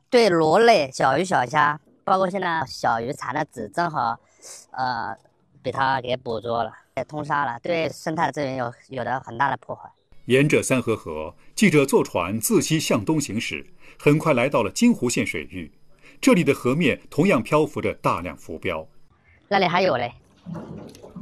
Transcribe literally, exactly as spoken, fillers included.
对螺类、小鱼小虾，包括现在小鱼产的籽，正好，呃，被它给捕捉了，也通杀了，对生态资源有有着很大的破坏。 沿着三河河，记者坐船自西向东行驶，很快来到了金湖县水域。这里的河面同样漂浮着大量浮标。 那里还有嘞。